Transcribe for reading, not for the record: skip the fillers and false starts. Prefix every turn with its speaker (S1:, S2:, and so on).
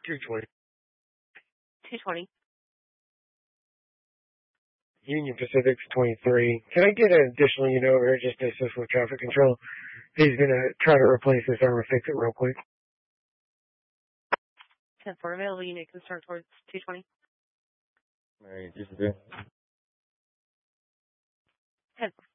S1: 220.
S2: 220.
S1: Union Pacific's 23. Can I get an additional unit over here just to assist with traffic control? He's going to try to replace this armor, fix it real quick.
S2: 10-4 available unit can start towards 220.
S3: Alright, just a bit.
S2: 10-4.